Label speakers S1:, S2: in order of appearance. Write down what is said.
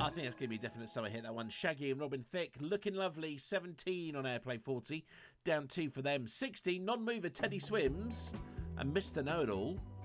S1: I think it's going to be a definite summer hit, that one. Shaggy and Robin Thicke, Looking Lovely, 17 on Airplay 40. Down 2 for them. 16, non-mover Teddy Swims and Mr. Know-It-All.